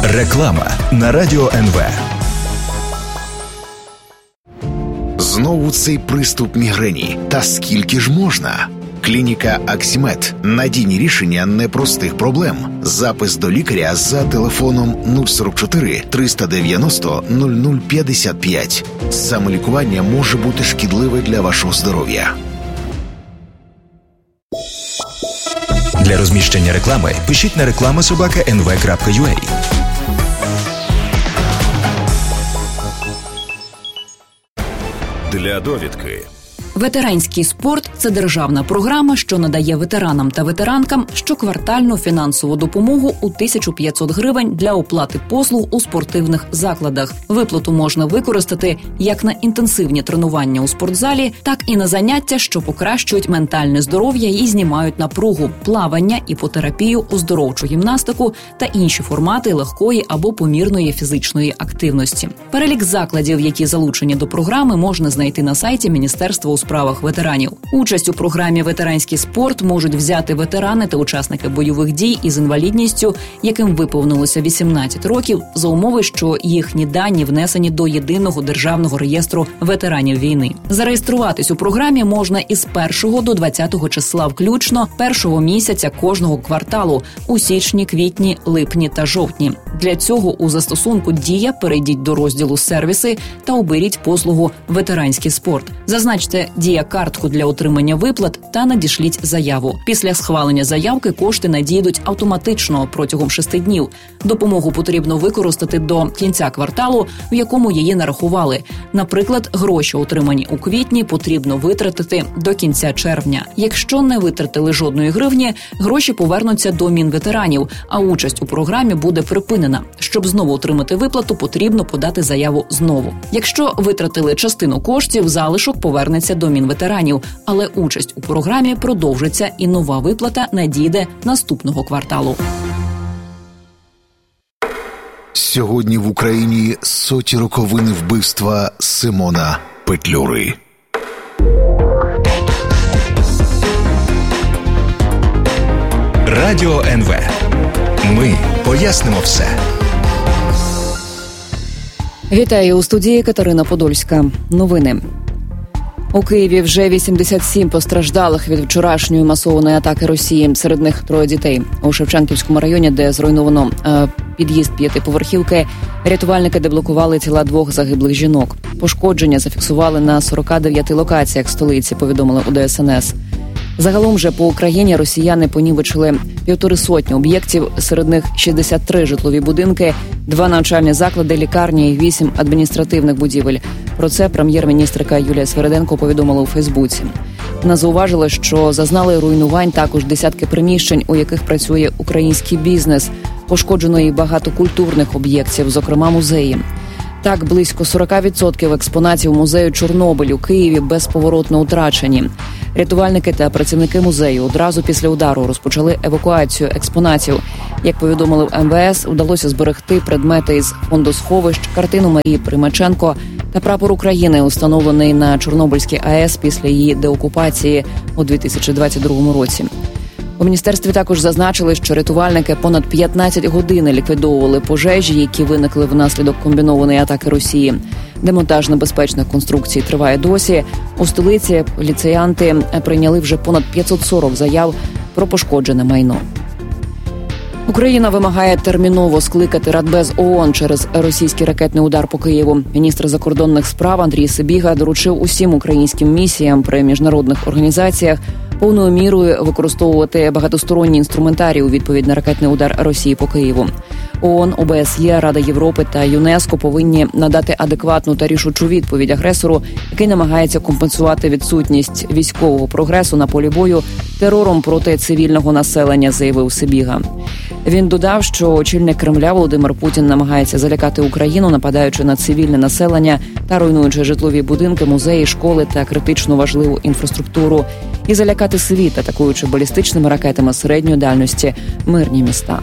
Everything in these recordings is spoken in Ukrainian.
Реклама на Радіо НВ. Знову цей приступ мігрені. Та скільки ж можна? Клініка Аксімед. Надійні рішення непростих проблем. Запис до лікаря за телефоном 044 390 0055. Самолікування може бути шкідливе для вашого здоров'я. Для розміщення реклами пишіть на reklama@nv.ua. Для довідки. Ветеранський спорт – це державна програма, що надає ветеранам та ветеранкам щоквартальну фінансову допомогу у 1500 гривень для оплати послуг у спортивних закладах. Виплату можна використати як на інтенсивні тренування у спортзалі, так і на заняття, що покращують ментальне здоров'я і знімають напругу, плавання, іпотерапію, оздоровчу гімнастику та інші формати легкої або помірної фізичної активності. Перелік закладів, які залучені до програми, можна знайти на сайті Міністерства у справах ветеранів. Участь у програмі «Ветеранський спорт» можуть взяти ветерани та учасники бойових дій із інвалідністю, яким виповнилося 18 років, за умови, що їхні дані внесені до Єдиного державного реєстру ветеранів війни. Зареєструватись у програмі можна із 1 до 20 числа включно першого місяця кожного кварталу у січні, квітні, липні та жовтні. Для цього у застосунку «Дія» перейдіть до розділу «Сервіси» та оберіть послугу «Ветеранський спорт». Зазначте «Дія-картку» для отримання виплат та надішліть заяву. Після схвалення заявки кошти надійдуть автоматично протягом 6 днів. Допомогу потрібно використати до кінця кварталу, в якому її нарахували. Наприклад, гроші, отримані у квітні, потрібно витратити до кінця червня. Якщо не витратили жодної гривні, гроші повернуться до Мінветеранів, а участь у програмі буде припинена. Щоб знову отримати виплату, потрібно подати заяву знову. Якщо витратили частину коштів, залишок повернеться до Мінветеранів, але участь у програмі продовжиться і нова виплата надійде наступного кварталу. Сьогодні в Україні соті роковини вбивства Симона Петлюри. Радіо НВ. Ми пояснимо все. Вітаю, у студії Катерина Подольська. Новини. У Києві вже 87 постраждалих від вчорашньої масованої атаки Росії. Серед них 3 дітей. У Шевченківському районі, де зруйновано під'їзд 5-поверхівки, рятувальники деблокували тіла 2 загиблих жінок. Пошкодження зафіксували на 49 локаціях столиці, повідомили у ДСНС. Загалом же по Україні росіяни понівечили 150 об'єктів, серед них 63 житлові будинки, 2 навчальні заклади, лікарні і 8 адміністративних будівель. Про це прем'єр-міністрка Юлія Свериденко повідомила у Фейсбуці. Вона зауважила, що зазнали руйнувань також десятки приміщень, у яких працює український бізнес. Пошкоджено і багато культурних об'єктів, зокрема музеї. Так, близько 40% експонатів музею Чорнобиль у Києві безповоротно втрачені. Рятувальники та працівники музею одразу після удару розпочали евакуацію експонатів. Як повідомили в МВС, вдалося зберегти предмети із фондосховищ, картину Марії Примаченко та прапор України, установлений на Чорнобильській АЕС після її деокупації у 2022 році. У міністерстві також зазначили, що рятувальники понад 15 годин ліквідовували пожежі, які виникли внаслідок комбінованої атаки Росії. Демонтаж небезпечних конструкцій триває досі. У столиці поліціянти прийняли вже понад 540 заяв про пошкоджене майно. Україна вимагає терміново скликати Радбез ООН через російський ракетний удар по Києву. Міністр закордонних справ Андрій Сибіга доручив усім українським місіям при міжнародних організаціях повною мірою використовувати багатосторонні інструментарії у відповідь на ракетний удар Росії по Києву. ООН, ОБСЄ, Рада Європи та ЮНЕСКО повинні надати адекватну та рішучу відповідь агресору, який намагається компенсувати відсутність військового прогресу на полі бою терором проти цивільного населення, заявив Сибіга. Він додав, що очільник Кремля Володимир Путін намагається залякати Україну, нападаючи на цивільне населення та руйнуючи житлові будинки, музеї, школи та критично важливу інфраструктуру, і залякати світ, атакуючи балістичними ракетами середньої дальності мирні міста.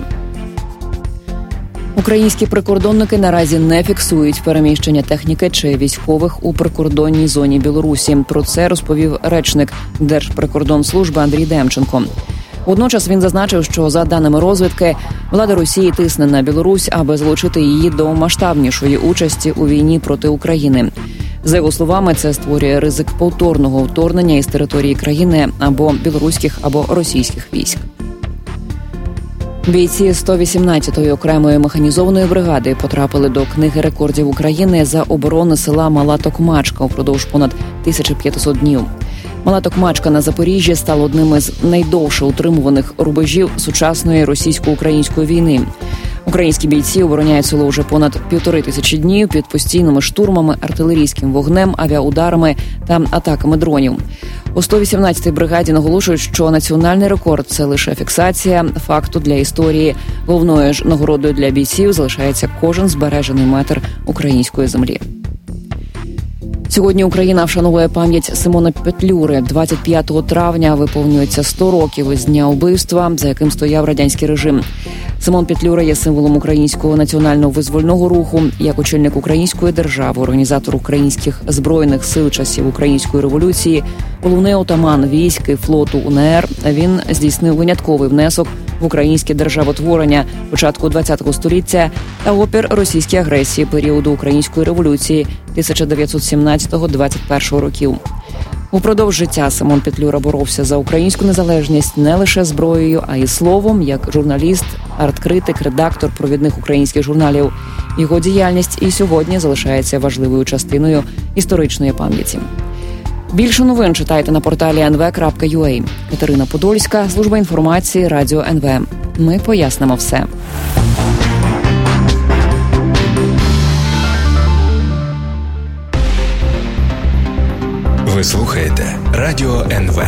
Українські прикордонники наразі не фіксують переміщення техніки чи військових у прикордонній зоні Білорусі. Про це розповів речник Держприкордонслужби Андрій Демченко. Водночас він зазначив, що за даними розвідки, влада Росії тисне на Білорусь, аби залучити її до масштабнішої участі у війні проти України. За його словами, це створює ризик повторного вторгнення із території країни або білоруських, або російських військ. Бійці 118-ї окремої механізованої бригади потрапили до книги рекордів України за оборону села Мала Токмачка впродовж понад 1500 днів. Мала Токмачка на Запоріжжі стала одним із найдовше утримуваних рубежів сучасної російсько-української війни. Українські бійці обороняють село вже понад 1500 днів під постійними штурмами, артилерійським вогнем, авіаударами та атаками дронів. У 118-й бригаді наголошують, що національний рекорд – це лише фіксація факту для історії. Головною ж нагородою для бійців залишається кожен збережений метр української землі. Сьогодні Україна вшановує пам'ять Симона Петлюри. 25 травня виповнюється 100 років із дня вбивства, за яким стояв радянський режим. Симон Петлюра є символом українського національного визвольного руху, як очільник української держави, організатор українських збройних сил часів української революції, головний отаман військ і флоту УНР. Він здійснив винятковий внесок в українське державотворення початку ХХ століття та опір російській агресії періоду української революції 1917-21 років. Упродовж життя Симон Петлюра боровся за українську незалежність не лише зброєю, а й словом, як журналіст, арт-критик, редактор провідних українських журналів. Його діяльність і сьогодні залишається важливою частиною історичної пам'яті. Більше новин читайте на порталі nv.ua. Катерина Подольська, служба інформації, Радіо НВ. Ми пояснимо все. Ви слухаєте Радіо НВ.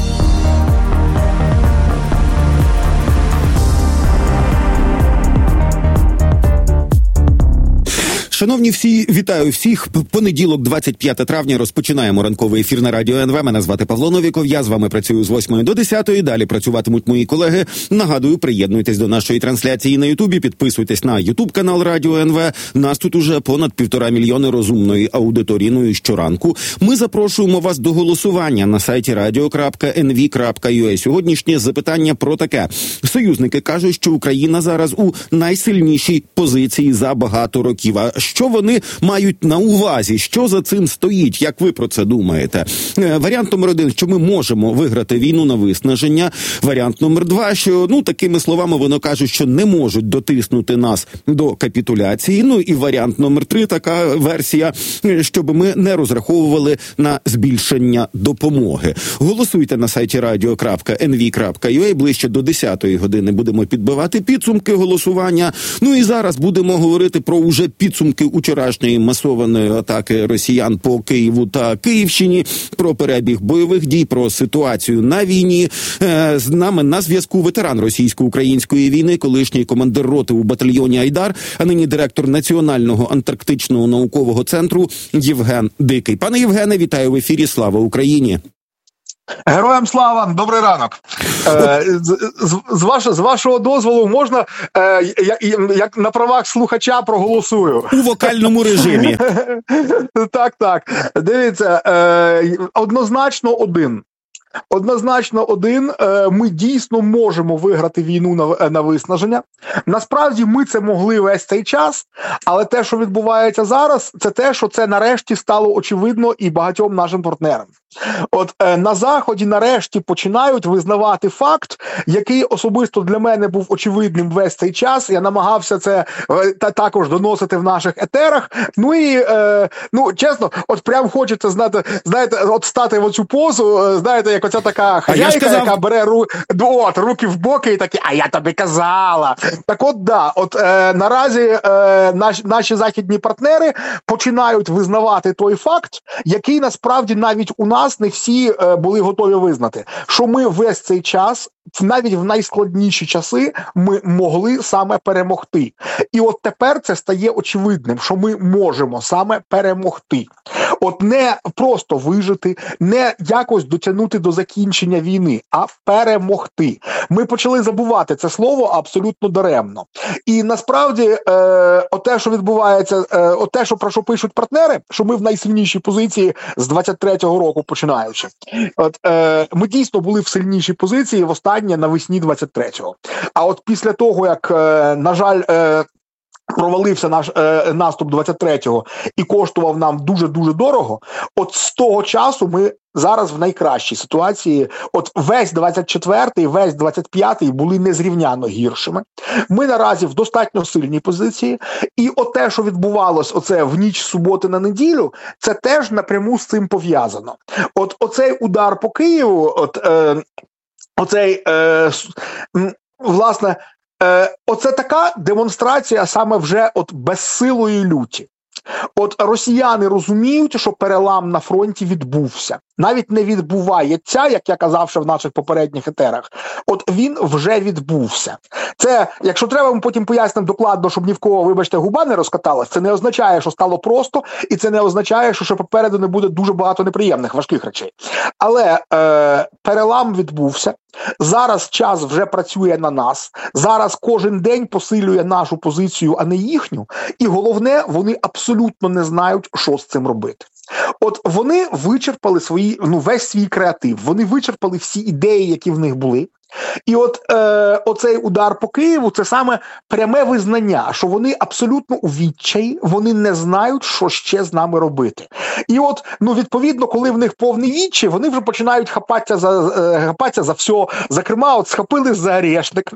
Шановні всі, вітаю всіх. Понеділок, 25 травня, розпочинаємо ранковий ефір на Радіо НВ. Мене звати Павло Новіков, я з вами працюю з 8 до 10. Далі працюватимуть мої колеги. Нагадую, приєднуйтесь до нашої трансляції на Ютубі, підписуйтесь на Ютуб-канал Радіо НВ. Нас тут уже понад 1,5 мільйони розумної аудиторії. Ну і щоранку ми запрошуємо вас до голосування на сайті radio.nv.ua. Сьогоднішнє запитання про таке. Союзники кажуть, що Україна зараз у найсильнішій позиції за багато років. А що вони мають на увазі? Що за цим стоїть? Як ви про це думаєте? Варіант номер 1, що ми можемо виграти війну на виснаження. Варіант номер 2, що, такими словами вони кажуть, що не можуть дотиснути нас до капітуляції. Ну і варіант номер 3, така версія, щоб ми не розраховували на збільшення допомоги. Голосуйте на сайті radio.nv.ua. Ближче до 10-ї години будемо підбивати підсумки голосування. Ну і зараз будемо говорити про уже підсумки учорашньої масованої атаки росіян по Києву та Київщині, про перебіг бойових дій, про ситуацію на війні. З нами на зв'язку ветеран російсько-української війни, колишній командир роти у батальйоні «Айдар», а нині директор Національного антарктичного наукового центру Євген Дикий. Пане Євгене, вітаю в ефірі. Слава Україні! Героям слава! Добрий ранок! З вашого дозволу можна, як на правах слухача, проголосую? У вокальному режимі. Так. Дивіться, однозначно один, ми дійсно можемо виграти війну на виснаження. Насправді ми це могли весь цей час, але те, що відбувається зараз, це те, що це нарешті стало очевидно і багатьом нашим партнерам. На Заході нарешті починають визнавати факт, який особисто для мене був очевидним весь цей час. Я намагався це також доносити в наших етерах. Чесно, прям хочеться, знаєте, стати в оцю позу, знаєте, як оця така хазяйка, яка бере руки в боки і такі, а я тобі казала. Так наразі наші західні партнери починають визнавати той факт, який насправді навіть у нас не всі були готові визнати, що ми весь цей час, навіть в найскладніші часи, ми могли саме перемогти. І тепер це стає очевидним, що ми можемо саме перемогти. Не просто вижити, не якось дотягнути до закінчення війни, а перемогти. Ми почали забувати це слово абсолютно даремно. І насправді, те, що відбувається, те, про що пишуть партнери, що ми в найсильнішій позиції з 23-го року починаючи. Ми дійсно були в сильнішій позиції в останні просування навесні 23-го. А от після того, як, на жаль, провалився наш наступ 23-го і коштував нам дуже-дуже дорого, от з того часу ми зараз в найкращій ситуації. От весь 24-й, весь 25-й були незрівняно гіршими. Ми наразі в достатньо сильній позиції. І от те, що відбувалось оце в ніч суботи на неділю, це теж напряму з цим пов'язано. От оцей удар по Києву, власне, оце така демонстрація саме вже от безсилої люті. От росіяни розуміють, що перелам на фронті відбувся. Навіть не відбувається, як я казав ще в наших попередніх етерах. От він вже відбувся. Це, якщо треба, ми потім пояснимо докладно, щоб ні в кого, вибачте, губа не розкаталась. Це не означає, що стало просто, і це не означає, що ще попереду не буде дуже багато неприємних, важких речей. Але перелам відбувся. Зараз час вже працює на нас. Зараз кожен день посилює нашу позицію, а не їхню. І головне, вони абсолютно не знають, що з цим робити. От вони вичерпали весь свій креатив, вони вичерпали всі ідеї, які в них були. І от оцей удар по Києву – це саме пряме визнання, що вони абсолютно у відчаї, вони не знають, що ще з нами робити. І от, відповідно, коли в них повний відчай, вони вже починають хапатися за все. Зокрема, от схопили за орешник.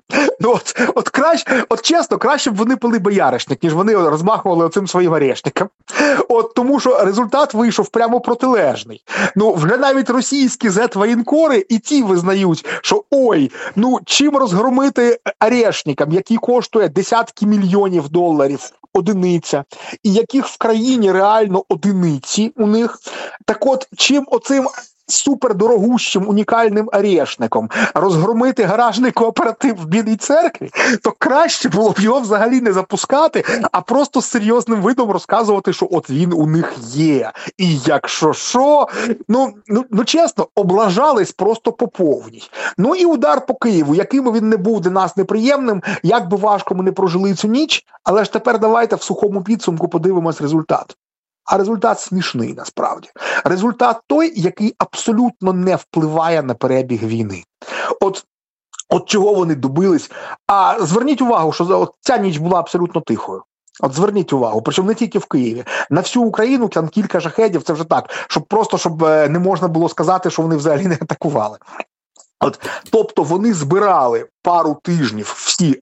Чесно, краще б вони пили бояришник, ніж вони розмахували оцим своїм орешником. Тому що результат вийшов прямо протилежний. Вже навіть російські зет-воєнкори і ті визнають, що чим розгромити орешникам, який коштує десятки мільйонів доларів одиниця, і яких в країні реально одиниці у них, так от, чим оцим супердорогущим унікальним орешником розгромити гаражний кооператив в Білій церкві, то краще було б його взагалі не запускати, а просто з серйозним видом розказувати, що от він у них є. І якщо що, чесно, облажались просто по повній. І удар по Києву, яким би він не був для нас неприємним, як би важко ми не прожили цю ніч, але ж тепер давайте в сухому підсумку подивимось результат. А результат смішний, насправді. Результат той, який абсолютно не впливає на перебіг війни. От чого вони добились. А зверніть увагу, що ця ніч була абсолютно тихою. От зверніть увагу, причому не тільки в Києві. На всю Україну там кілька шахедів, це вже так, щоб не можна було сказати, що вони взагалі не атакували. Тобто вони збирали пару тижнів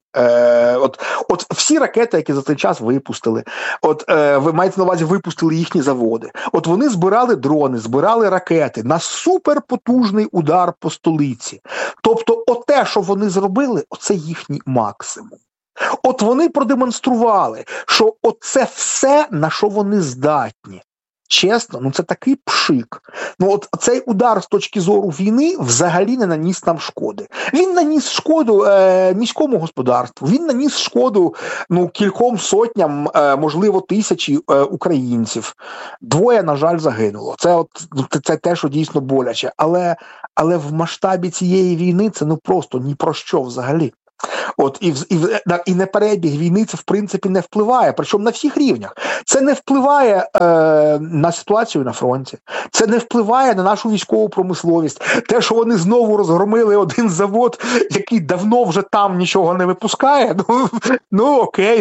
всі ракети, які за цей час випустили. Ви маєте на увазі, випустили їхні заводи. Вони збирали дрони, збирали ракети на суперпотужний удар по столиці. Тобто те, що вони зробили, це їхній максимум. Вони продемонстрували, що це все, на що вони здатні. Чесно, це такий пшик. Цей удар з точки зору війни взагалі не наніс нам шкоди. Він наніс шкоду міському господарству, він наніс шкоду кільком сотням, можливо, тисячі українців. 2, на жаль, загинуло. Це те, що дійсно боляче. Але в масштабі цієї війни це просто ні про що взагалі. І на перебіг війни це, в принципі, не впливає, причому на всіх рівнях. Це не впливає на ситуацію на фронті, це не впливає на нашу військову промисловість. Те, що вони знову розгромили один завод, який давно вже там нічого не випускає, окей.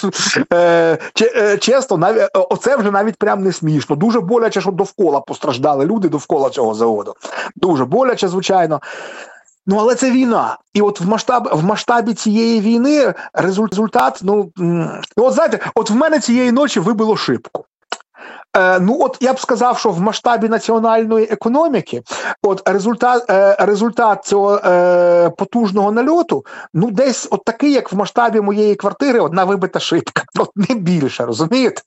Чесно, оце вже навіть прям не смішно. Дуже боляче, що довкола постраждали люди довкола цього заводу. Дуже боляче, звичайно. Але це війна. І в масштабі цієї війни результат, знаєте, в мене цієї ночі вибило шибку. Я б сказав, що в масштабі національної економіки результат цього потужного нальоту, десь такий, як в масштабі моєї квартири, одна вибита шибка. Не більше, розумієте?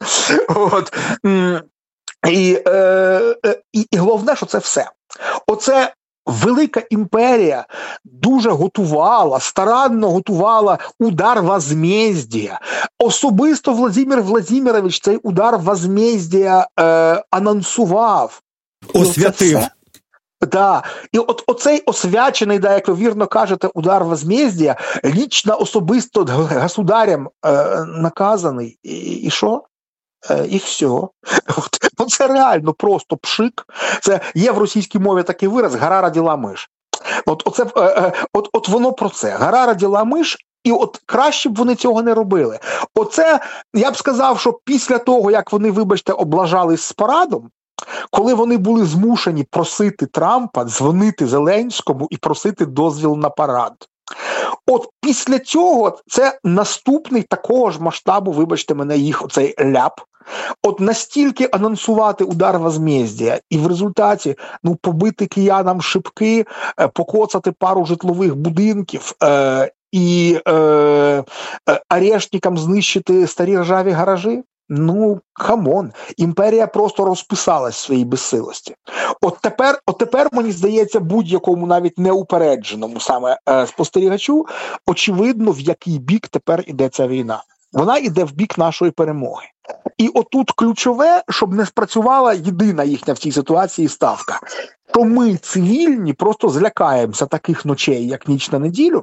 І головне, що це все. Оце велика імперія дуже старанно готувала удар возмездія. Особисто Владимир Владимирович цей удар возмездія анонсував. Освятив. Так. І оцей освячений, як ви вірно кажете, удар возмездія, лічно особисто государем наказаний. І що? І все. Це реально просто пшик. Це є в російській мові такий вираз «гора родила миш». От воно про це. Гора родила миш, і от краще б вони цього не робили. Оце, я б сказав, що після того, як вони, вибачте, облажались з парадом, коли вони були змушені просити Трампа дзвонити Зеленському і просити дозвіл на парад. От після цього це наступний такого ж масштабу, вибачте мене, їх оцей ляп. От настільки анонсувати удар возмездія і в результаті побити киянам шибки, покоцати пару житлових будинків і арештникам знищити старі ржаві гаражі. Камон, імперія просто розписалась в своїй безсилості. От тепер, мені здається, будь-якому навіть неупередженому саме спостерігачу, очевидно, в який бік тепер іде ця війна. Вона йде в бік нашої перемоги. І отут ключове, щоб не спрацювала єдина їхня в цій ситуації ставка, що ми, цивільні, просто злякаємося таких ночей, як ніч на неділю,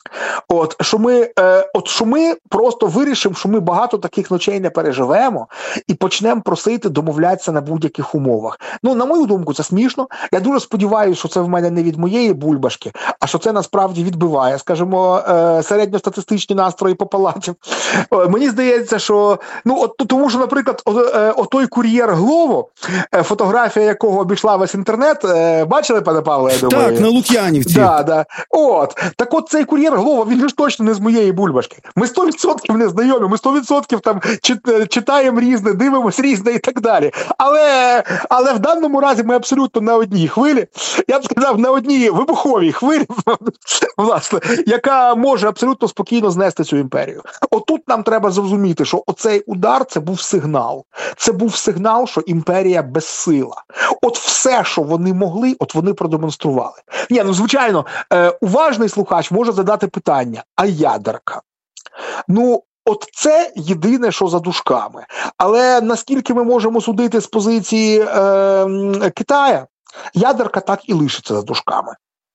що ми просто вирішимо, що ми багато таких ночей не переживемо і почнемо просити домовлятися на будь-яких умовах. На мою думку, це смішно. Я дуже сподіваюся, що це в мене не від моєї бульбашки, а що це насправді відбиває, скажімо, середньостатистичні настрої по палаті. Мені здається, що, тому що, наприклад, отой кур'єр Глово, фотографія якого обійшла весь інтернет, бачили, пане Павле, я думаю? Так, на Лук'янівці. Да. Так от цей кур'єр Глово, він ж точно не з моєї бульбашки. Ми 100% не знайомі, ми 100% там читаємо різне, дивимося різне і так далі. Але в даному разі ми абсолютно на одній хвилі, я б сказав, на одній вибуховій хвилі, власне, яка може абсолютно спокійно знести цю імперію. Отут нам треба зрозуміти, що оцей удар – це був сигнал. Це був сигнал, що імперія безсила. От все, що вони могли, от вони продемонстрували. Звичайно, уважний слухач може задати питання, а ядерка? От це єдине, що за дужками. Але наскільки ми можемо судити з позиції Китая, ядерка так і лишиться за дужками.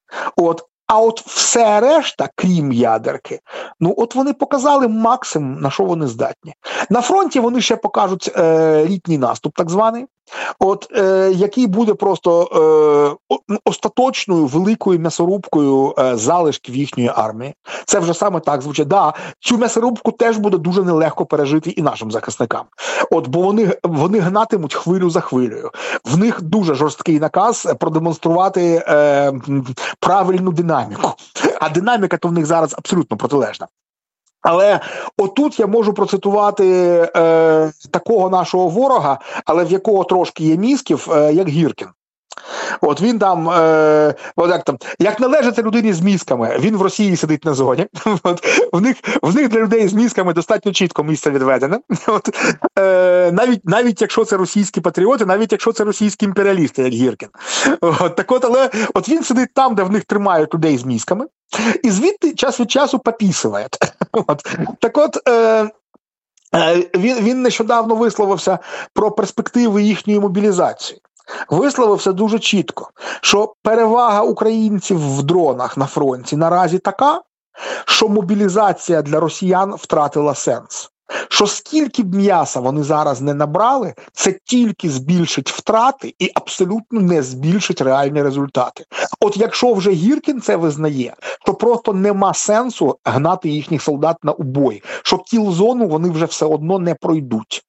А от все решта, крім ядерки, от вони показали максимум, на що вони здатні. На фронті вони ще покажуть літній наступ, так званий, який буде просто остаточною великою м'ясорубкою залишків їхньої армії. Це вже саме так звучить. Цю м'ясорубку теж буде дуже нелегко пережити і нашим захисникам. Бо вони гнатимуть хвилю за хвилею. В них дуже жорсткий наказ продемонструвати правильну динаміку. А динаміка то в них зараз абсолютно протилежна. Але отут я можу процитувати такого нашого ворога, але в якого трошки є мізків, як Гіркін. Він там, як належиться людині з мізками, він в Росії сидить на зоні. В них для людей з мізками достатньо чітко місце відведене. Навіть якщо це російські патріоти, навіть якщо це російські імперіалісти, як Гіркін. Але він сидить там, де в них тримають людей з мізками, і звідти час від часу попісує. Він нещодавно висловився про перспективи їхньої мобілізації. Висловився дуже чітко, що перевага українців в дронах на фронті наразі така, що мобілізація для росіян втратила сенс. Що скільки б м'яса вони зараз не набрали, це тільки збільшить втрати і абсолютно не збільшить реальні результати. Якщо вже Гіркін це визнає, то просто нема сенсу гнати їхніх солдат на убой, що кіл-зону вони вже все одно не пройдуть.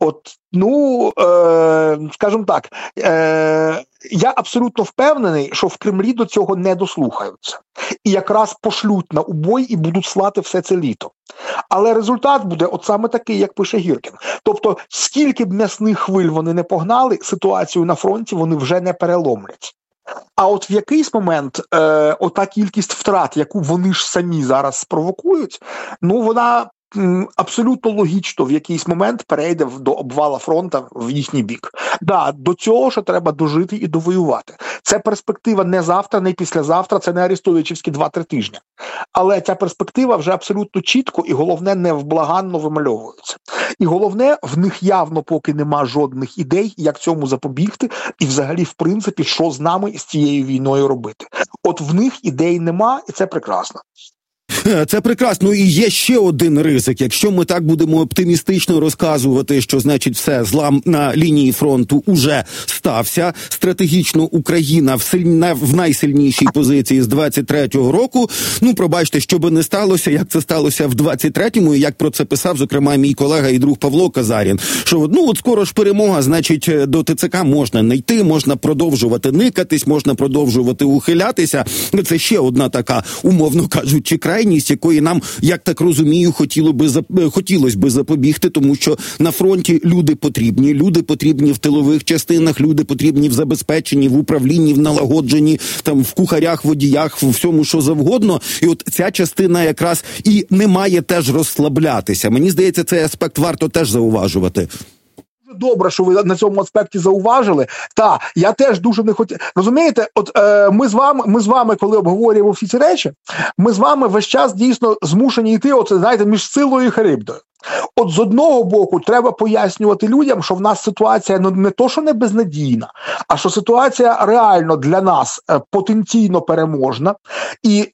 Скажімо так, я абсолютно впевнений, що в Кремлі до цього не дослухаються. І якраз пошлють на убой і будуть слати все це літо. Але результат буде саме такий, як пише Гіркін. Тобто, скільки б м'ясних хвиль вони не погнали, ситуацію на фронті вони вже не переломлять. А в якийсь момент ота кількість втрат, яку вони ж самі зараз спровокують, вона абсолютно логічно в якийсь момент перейде до обвала фронту в їхній бік. До цього ще треба дожити і довоювати. Це перспектива не завтра, не післязавтра, це не арестовичівські 2-3 тижні. Але ця перспектива вже абсолютно чітко і, головне, невблаганно вимальовується. І головне, в них явно поки нема жодних ідей, як цьому запобігти і взагалі, в принципі, що з нами з цією війною робити. В них ідей нема, і це прекрасно. Це прекрасно. І є ще один ризик. Якщо ми так будемо оптимістично розказувати, що, значить, все, злам на лінії фронту уже стався, стратегічно Україна в найсильнішій позиції з 23-го року, пробачте, що би не сталося, як це сталося в 23-му, і як про це писав, зокрема, мій колега і друг Павло Казарін, що, от скоро ж перемога, значить, до ТЦК можна не йти, можна продовжувати никатись, можна продовжувати ухилятися. Це ще одна така, умовно кажучи, крайність, якої нам, як так розумію, хотілось би запобігти, тому що на фронті люди потрібні в тилових частинах, люди потрібні в забезпеченні, в управлінні, в налагодженні, там, в кухарях, водіях, в всьому, що завгодно. І от ця частина якраз і не має теж розслаблятися. Мені здається, цей аспект варто теж зауважувати. Добре, що ви на цьому аспекті зауважили. Та, я теж дуже не хотів. Розумієте, от ми з вами, коли обговорюємо всі ці речі, ми з вами весь час дійсно змушені йти, між силою і харибдою. От з одного боку треба пояснювати людям, що в нас ситуація не то, що не безнадійна, а що ситуація реально для нас потенційно переможна. І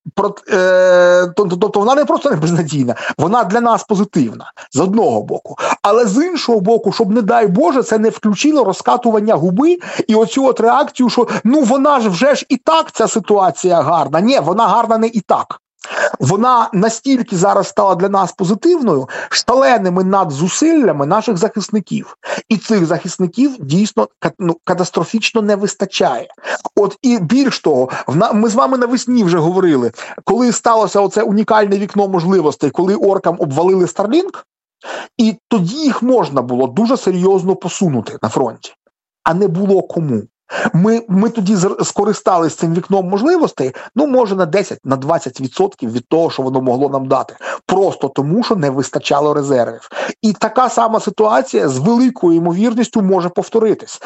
тобто вона не просто не безнадійна, вона для нас позитивна, з одного боку. Але з іншого боку, щоб, не дай Боже, це не включило розкатування губи і оцю реакцію, що вона ж вже ж і так ця ситуація гарна. Ні, вона гарна не і так. Вона настільки зараз стала для нас позитивною, шаленими надзусиллями наших захисників. І цих захисників дійсно катастрофічно не вистачає. От і більш того, ми з вами навесні вже говорили, коли сталося оце унікальне вікно можливостей, коли оркам обвалили Starlink, і тоді їх можна було дуже серйозно посунути на фронті, а не було кому. Ми тоді скористались цим вікном можливостей, може на 10-20% від того, що воно могло нам дати. Просто тому, що не вистачало резервів. І така сама ситуація з великою ймовірністю може повторитись.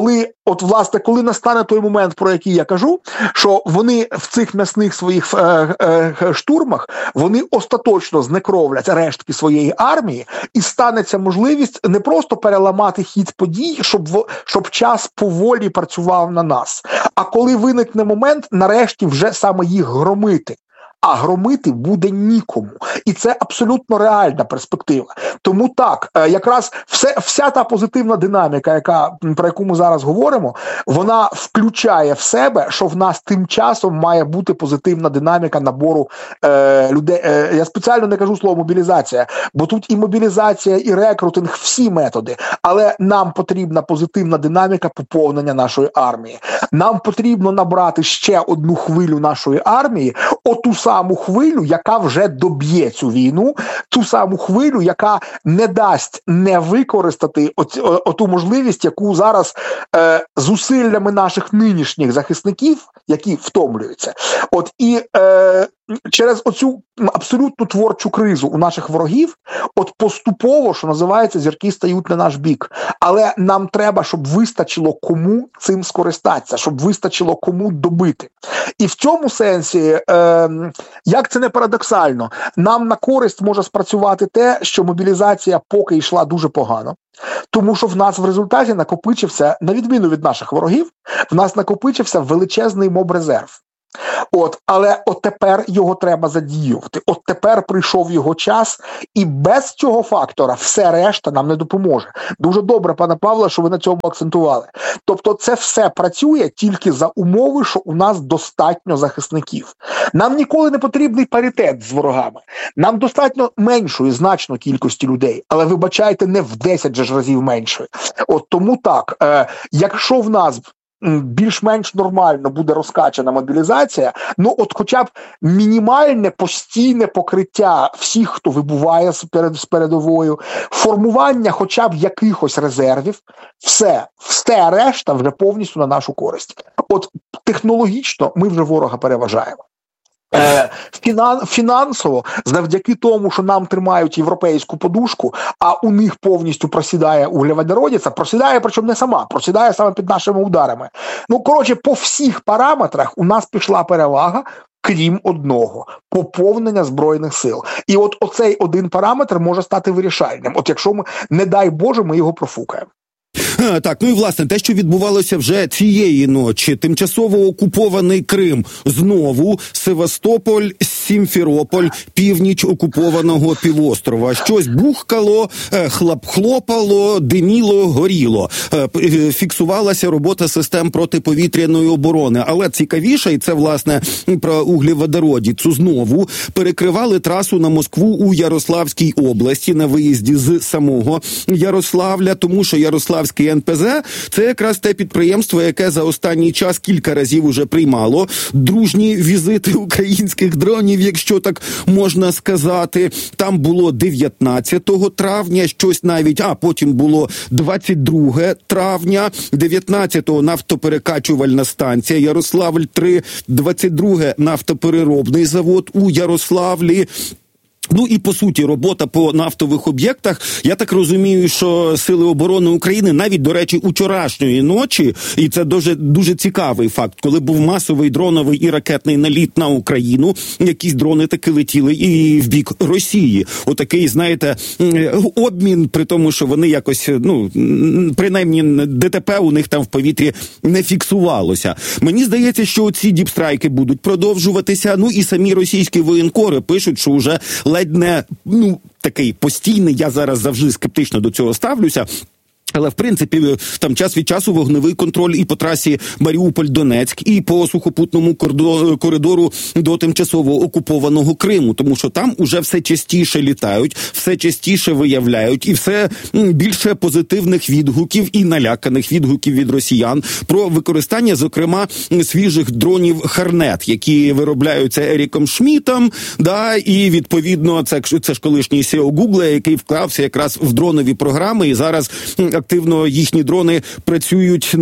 Коли настане той момент, про який я кажу, що вони в цих м'ясних своїх штурмах, вони остаточно знекровлять рештки своєї армії, і станеться можливість не просто переламати хід подій, щоб час поволі працював на нас. А коли виникне момент, нарешті вже саме їх громити. А громити буде нікому. І це абсолютно реальна перспектива. Тому так, якраз вся та позитивна динаміка, про яку ми зараз говоримо, вона включає в себе, що в нас тим часом має бути позитивна динаміка набору людей. Я спеціально не кажу слово мобілізація, бо тут і мобілізація, і рекрутинг, всі методи. Але нам потрібна позитивна динаміка поповнення нашої армії. Нам потрібно набрати ще одну хвилю нашої армії, оту саму хвилю, яка вже доб'є цю війну, ту саму хвилю, яка не дасть не використати оту можливість, яку зараз зусиллями наших нинішніх захисників, які втомлюються. Через оцю абсолютно творчу кризу у наших ворогів, поступово, що називається, зірки стають на наш бік. Але нам треба, щоб вистачило кому цим скористатися, щоб вистачило кому добити. І в цьому сенсі, як це не парадоксально, нам на користь може спрацювати те, що мобілізація поки йшла дуже погано. Тому що в нас в результаті накопичився, на відміну від наших ворогів, в нас накопичився величезний мобрезерв. Але тепер його треба задіювати. Тепер прийшов його час, і без цього фактора все решта нам не допоможе. Дуже добре, пане Павле, що ви на цьому акцентували. Тобто це все працює тільки за умови, що у нас достатньо захисників. Нам ніколи не потрібний паритет з ворогами. Нам достатньо меншої, значно кількості людей. Але, вибачайте, не в 10 же разів меншої. Тому так, якщо в нас більш-менш нормально буде розкачана мобілізація, хоча б мінімальне постійне покриття всіх, хто вибуває з передовою, формування хоча б якихось резервів, все решта вже повністю на нашу користь. Технологічно ми вже ворога переважаємо. Фінансово, завдяки тому, що нам тримають європейську подушку, а у них повністю просідає углеводородиця, просідає саме під нашими ударами. По всіх параметрах у нас пішла перевага, крім одного – поповнення Збройних сил. І оцей один параметр може стати вирішальним. Якщо ми, не дай Боже, ми його профукаємо. Так, і власне, те, що відбувалося вже цієї ночі, тимчасово окупований Крим, знову Севастополь, Сімферополь, північ окупованого півострова. Щось бухкало, хлопало, диміло, горіло. Фіксувалася робота систем протиповітряної оборони. Але цікавіше, і це, власне, про углеводородицю знову, перекривали трасу на Москву у Ярославській області на виїзді з самого Ярославля, тому що Ярославський НПЗ – це якраз те підприємство, яке за останній час кілька разів уже приймало дружні візити українських дронів, якщо так можна сказати. Там було 19 травня, щось навіть, а потім було 22 травня, 19-го нафтоперекачувальна станція Ярославль-3, 22-ге нафтопереробний завод у Ярославлі. Ну і, по суті, робота по нафтових об'єктах, я так розумію, що Сили оборони України навіть, до речі, учорашньої ночі, і це дуже цікавий факт, коли був масовий дроновий і ракетний наліт на Україну, якісь дрони таки летіли і в бік Росії. Отакий, знаєте, обмін, при тому, що вони якось, принаймні ДТП у них там в повітрі не фіксувалося. Мені здається, що ці діпстрайки будуть продовжуватися, і самі російські воєнкори пишуть, що вже ледь не, такий постійний, я зараз завжди скептично до цього ставлюся, але, в принципі, там час від часу вогневий контроль і по трасі Маріуполь-Донецьк, і по сухопутному коридору до тимчасово окупованого Криму, тому що там уже все частіше літають, все частіше виявляють, і все більше позитивних відгуків і наляканих відгуків від росіян про використання, зокрема, свіжих дронів «Хорнет», які виробляються Еріком Шмітом, і, відповідно, це ж колишній CEO Гугла, який вклався якраз в дронові програми, і зараз активно їхні дрони працюють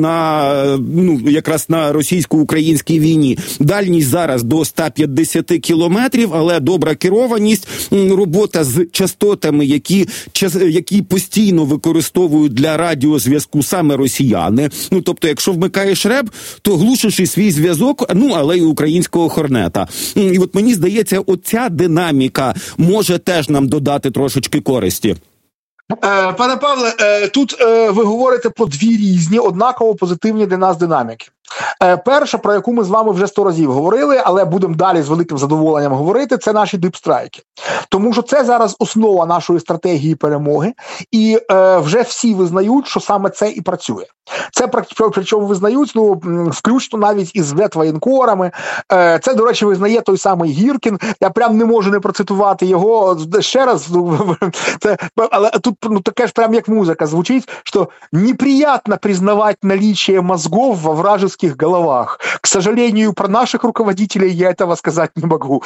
якраз на російсько-українській війні. Дальність зараз до 150 кілометрів, але добра керованість, робота з частотами, які постійно використовують для радіозв'язку саме росіяни. Тобто, якщо вмикаєш РЕБ, то глушиш і свій зв'язок, але й українського «Хорнета». І от мені здається, оця динаміка може теж нам додати трошечки користі. Пане Павле, тут ви говорите про дві різні, однаково позитивні для нас динаміки. Перша, про яку ми з вами вже 100 разів говорили, але будемо далі з великим задоволенням говорити, це наші дипстрайки. Тому що це зараз основа нашої стратегії перемоги, і вже всі визнають, що саме це і працює. Це причому визнають, включно навіть із воєнкорами. Це, до речі, визнає той самий Гіркін. Я прям не можу не процитувати його ще раз. Але тут таке ж прям як музика звучить, що «неприятно признавать наличие мозгов во вражеских головах. К сожалению, про наших руководителей я этого сказать не могу».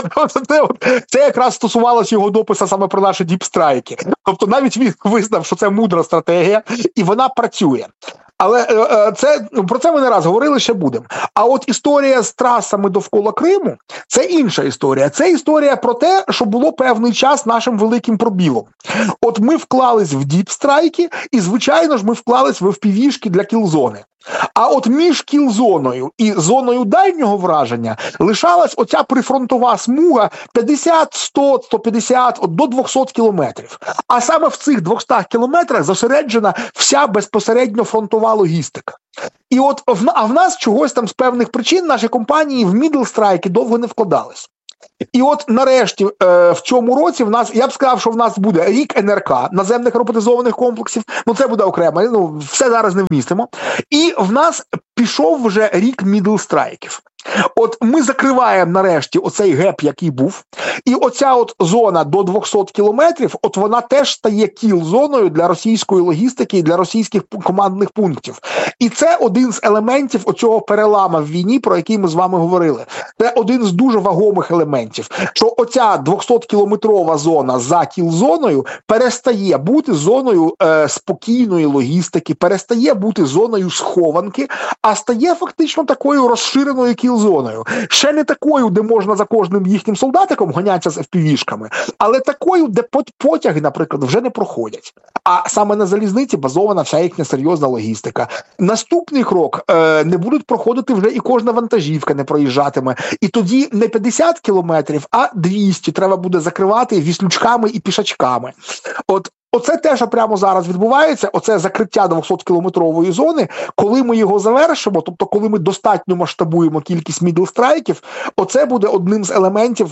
Це якраз стосувалося його допису саме про наші діпстрайки. Тобто навіть він визнав, що це мудра стратегія, і вона працює. Але про це ми не раз говорили, ще будемо. А от історія з трасами довкола Криму – це інша історія. Це історія про те, що було певний час нашим великим пробілом. От ми вклались в діпстрайки, і, звичайно ж, ми вклались в FPV-шки для кілзони. А от між кілзоною і зоною дальнього враження лишалась оця прифронтова смуга 50, 100, 150, до 200 кілометрів. А саме в цих 200 кілометрах зосереджена вся безпосередньо фронтова логістика. І от в нас чогось там з певних причин наші компанії в мідлстрайки довго не вкладались. І от нарешті в цьому році я б сказав, що в нас буде рік НРК, наземних роботизованих комплексів, це буде окремо, все зараз не вмістимо. І в нас пішов вже рік мідлстрайків. От ми закриваємо нарешті оцей геп, який був, і оця от зона до 200 кілометрів, от вона теж стає кіл-зоною для російської логістики і для російських командних пунктів. І це один з елементів оцього перелама в війні, про який ми з вами говорили. Це один з дуже вагомих елементів, що оця 200-кілометрова зона за кіл-зоною перестає бути зоною спокійної логістики, перестає бути зоною схованки, а стає фактично такою розширеною кіл-зоною. Ще не такою, де можна за кожним їхнім солдатиком ганятися з FPV-шками, але такою, де потяги, наприклад, вже не проходять. А саме на залізниці базована вся їхня серйозна логістика. Наступний крок, не будуть проходити вже і кожна вантажівка не проїжджатиме. І тоді не 50 кілометрів, а 200 треба буде закривати віслючками і пішачками. От Оце те, що прямо зараз відбувається, оце закриття 200-кілометрової зони, коли ми його завершимо, тобто коли ми достатньо масштабуємо кількість мідл-страйків, оце буде одним з елементів,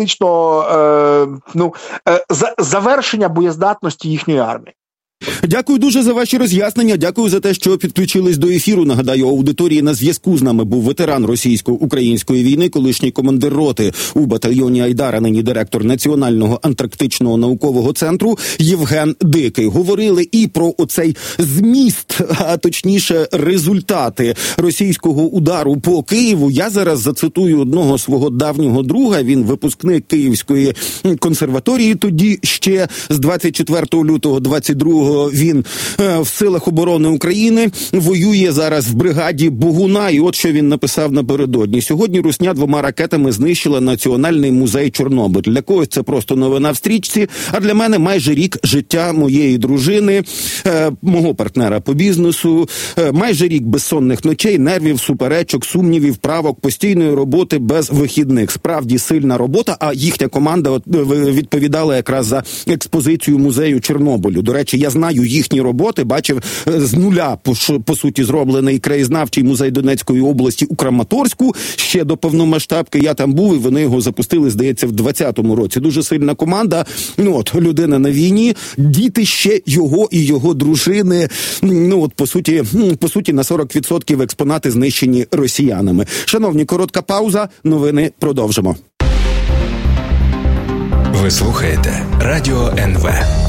завершення боєздатності їхньої армії. Дякую дуже за ваші роз'яснення. Дякую за те, що підключились до ефіру. Нагадаю, аудиторії на зв'язку з нами був ветеран російсько-української війни, колишній командир роти у батальйоні Айдар, а нині директор Національного антарктичного наукового центру Євген Дикий. Говорили і про оцей зміст, а точніше результати російського удару по Києву. Я зараз зацитую одного свого давнього друга. Він випускник Київської консерваторії. Тоді ще з 24 лютого 22 він в силах оборони України воює зараз в бригаді Богуна. І от що він написав напередодні. Сьогодні русня 2 ракетами знищила Національний музей Чорнобиль. Для когось це просто новина в стрічці, а для мене майже рік життя моєї дружини, мого партнера по бізнесу, майже рік безсонних ночей, нервів, суперечок, сумнівів, правок, постійної роботи без вихідних. Справді сильна робота, а їхня команда відповідала якраз за експозицію музею Чорнобилю. До речі, я знаю їхні роботи, бачив з нуля, по суті, зроблений краєзнавчий музей Донецької області у Краматорську. Ще до повномасштабки я там був, і вони його запустили, здається, в 2020 році. Дуже сильна команда. Людина на війні, діти ще його і його дружини. По суті, на 40% експонати знищені росіянами. Шановні, коротка пауза, новини продовжимо. Ви слухаєте Радіо НВ.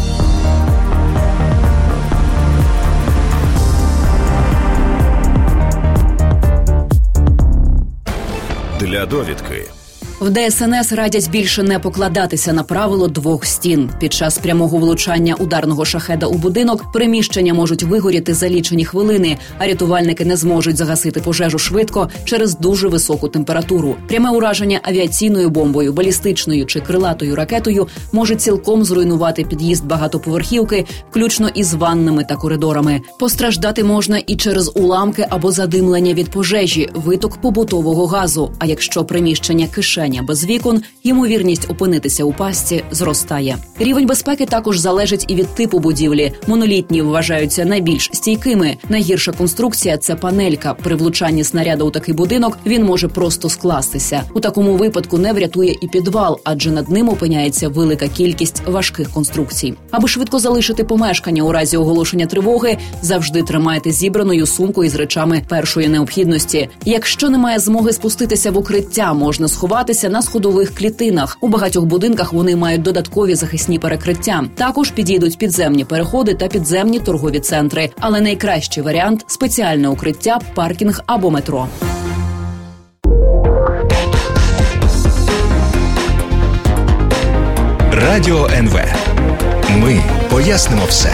Для довідки. В ДСНС радять більше не покладатися на правило 2 стін. Під час прямого влучання ударного шахеда у будинок приміщення можуть вигоріти за лічені хвилини, а рятувальники не зможуть загасити пожежу швидко через дуже високу температуру. Пряме ураження авіаційною бомбою, балістичною чи крилатою ракетою може цілком зруйнувати під'їзд багатоповерхівки, включно із ваннами та коридорами. Постраждати можна і через уламки або задимлення від пожежі, виток побутового газу. А якщо приміщення кишень без вікон, ймовірність опинитися у пастці зростає. Рівень безпеки також залежить і від типу будівлі. Монолітні вважаються найбільш стійкими. Найгірша конструкція – це панелька. При влучанні снаряда у такий будинок він може просто скластися. У такому випадку не врятує і підвал, адже над ним опиняється велика кількість важких конструкцій. Аби швидко залишити помешкання у разі оголошення тривоги, завжди тримайте зібраною сумку із речами першої необхідності. Якщо немає змоги спуститися в укриття, можна сховатися на сходових клітинах. У багатьох будинках вони мають додаткові захисні перекриття. Також підійдуть підземні переходи та підземні торгові центри. Але найкращий варіант – спеціальне укриття, паркінг або метро. Радіо НВ. Ми пояснимо все.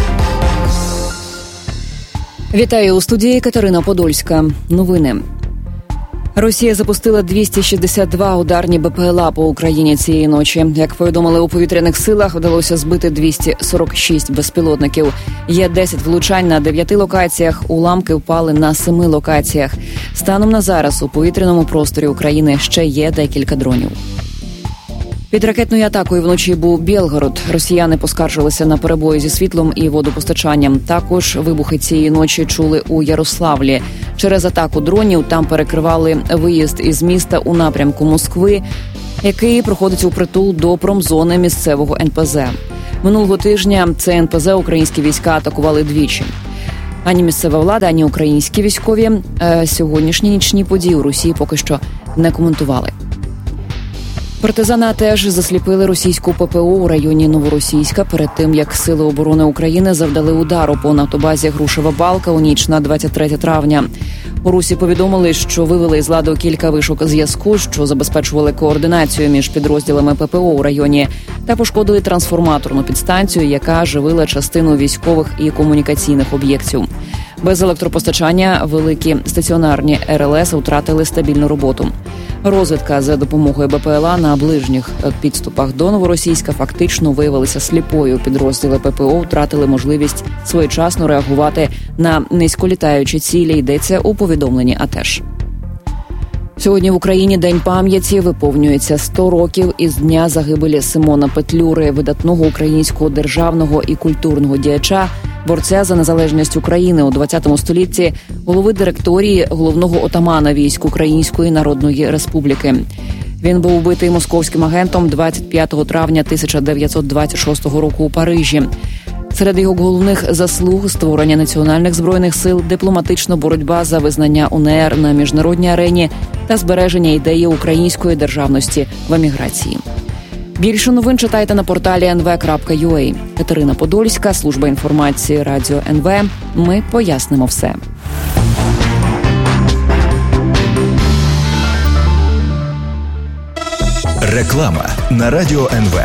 Вітаю у студії Катерина Подольська. Новини. Росія запустила 262 ударні БПЛА по Україні цієї ночі. Як повідомили у повітряних силах, вдалося збити 246 безпілотників. Є 10 влучань на 9 локаціях, уламки впали на 7 локаціях. Станом на зараз у повітряному просторі України ще є декілька дронів. Під ракетною атакою вночі був Білгород. Росіяни поскаржилися на перебої зі світлом і водопостачанням. Також вибухи цієї ночі чули у Ярославлі. Через атаку дронів там перекривали виїзд із міста у напрямку Москви, який проходить упритул до промзони місцевого НПЗ. Минулого тижня це НПЗ українські війська атакували двічі. Ані місцева влада, ані українські військові сьогоднішні нічні події у Росії поки що не коментували. Партизани теж засліпили російську ППО у районі Новоросійська перед тим, як Сили оборони України завдали удару по нафтобазі Грушева Балка у ніч на 23 травня. У Русі повідомили, що вивели із ладу кілька вишок зв'язку, що забезпечували координацію між підрозділами ППО у районі, та пошкодили трансформаторну підстанцію, яка живила частину військових і комунікаційних об'єктів. Без електропостачання великі стаціонарні РЛС втратили стабільну роботу. Розвідка за допомогою БПЛА на ближніх підступах до Новоросійська фактично виявилася сліпою. Підрозділи ППО втратили можливість своєчасно реагувати на низьколітаючі цілі, йдеться у повідомленні АТЕШ. Сьогодні в Україні День пам'яті, виповнюється 100 років із дня загибелі Симона Петлюри, видатного українського державного і культурного діяча, борця за незалежність України у 20 столітті, голови директорії, головного отамана військ Української Народної Республіки. Він був убитий московським агентом 25 травня 1926 року у Парижі. Серед його головних заслуг – створення національних збройних сил, дипломатична боротьба за визнання УНР на міжнародній арені та збереження ідеї української державності в еміграції. Більше новин читайте на порталі nv.ua. Катерина Подольська, служба інформації Радіо НВ. Ми пояснимо все. Реклама на Радіо НВ.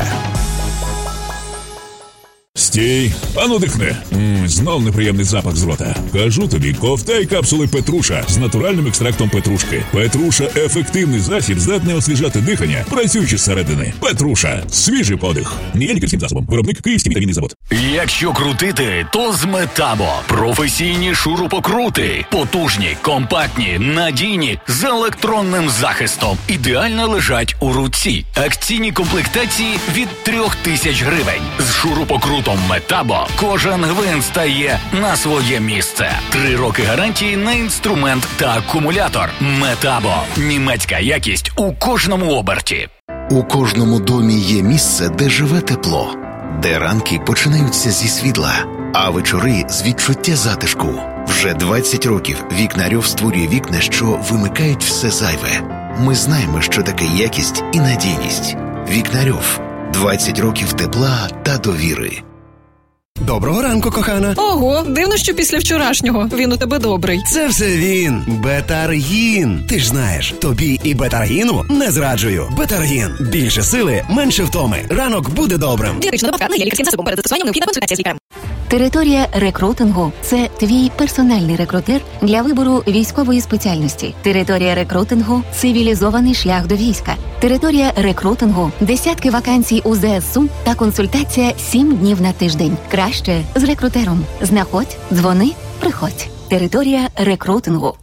Стій, ану дихни. Знов неприємний запах з рота. Кажу тобі, ковтай капсули Петруша з натуральним екстрактом петрушки. Петруша – ефективний засіб, здатний освіжати дихання, працюючи зсередини. Петруша – свіжий подих. Не є лікарським засобом. Виробник Київський вітамінний завод. Якщо крутити, то з Метабо. Професійні шурупокрути. Потужні, компактні, надійні, з електронним захистом. Ідеально лежать у руці. Акційні комплектації від 3000 гривень. З шурупокрутом Метабо кожен гвинт стає на своє місце. 3 роки гарантії на інструмент та акумулятор. Метабо. Німецька якість у кожному оберті. У кожному домі є місце, де живе тепло, де ранки починаються зі світла, а вечори з відчуття затишку. Вже 20 років Вікнарьов створює вікна, що вимикають все зайве. Ми знаємо, що таке якість і надійність. Вікнарьов. 20 років тепла та довіри. Доброго ранку, кохана. Ого, дивно, що після вчорашнього він у тебе добрий. Це все він. Бетаргін. Ти ж знаєш, тобі і Бетаргіну не зраджую. Бетаргін. Більше сили, менше втоми. Ранок буде добрим. Дієтична добавка не є лікарським засобом. Перед застосуванням необхідна консультація з лікарем. Територія рекрутингу – це твій персональний рекрутер для вибору військової спеціальності. Територія рекрутингу – цивілізований шлях до війська. Територія рекрутингу – десятки вакансій у ЗСУ та консультація 7 днів на тиждень. Краще з рекрутером. Знаходь, дзвони, приходь. Територія рекрутингу.